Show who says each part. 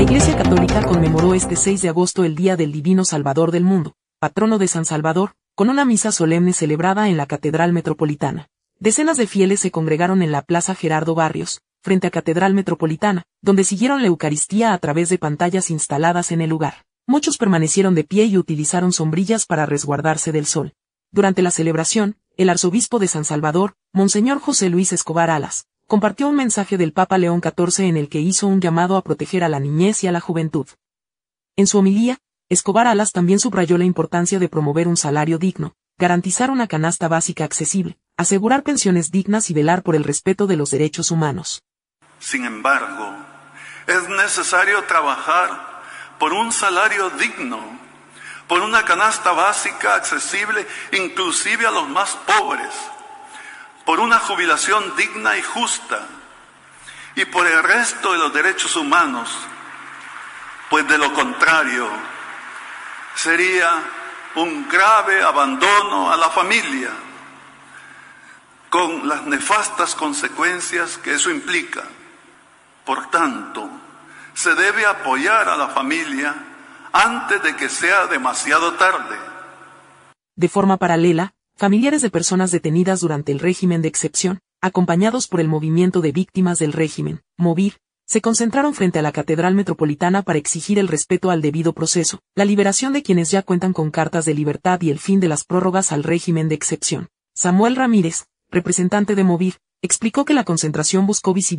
Speaker 1: Iglesia Católica conmemoró este 6 de agosto el Día del Divino Salvador del Mundo, patrono de San Salvador, con una misa solemne celebrada en la Catedral Metropolitana. Decenas de fieles se congregaron en la Plaza Gerardo Barrios, frente a Catedral Metropolitana, donde siguieron la Eucaristía a través de pantallas instaladas en el lugar. Muchos permanecieron de pie y utilizaron sombrillas para resguardarse del sol. Durante la celebración, el arzobispo de San Salvador, Monseñor José Luis Escobar Alas, compartió un mensaje del Papa León XIV en el que hizo un llamado a proteger a la niñez y a la juventud. En su homilía, Escobar Alas también subrayó la importancia de promover un salario digno, garantizar una canasta básica accesible, asegurar pensiones dignas y velar por el respeto de los derechos humanos.
Speaker 2: Sin embargo, es necesario trabajar por un salario digno, por una canasta básica accesible inclusive a los más pobres, por una jubilación digna y justa, y por el resto de los derechos humanos, pues de lo contrario, sería un grave abandono a la familia, con las nefastas consecuencias que eso implica. Por tanto, se debe apoyar a la familia antes de que sea demasiado tarde.
Speaker 1: De forma paralela, familiares de personas detenidas durante el régimen de excepción, acompañados por el Movimiento de Víctimas del Régimen, MOVIR, se concentraron frente a la Catedral Metropolitana para exigir el respeto al debido proceso, la liberación de quienes ya cuentan con cartas de libertad y el fin de las prórrogas al régimen de excepción. Samuel Ramírez, representante de MOVIR, explicó que la concentración buscó visibilizar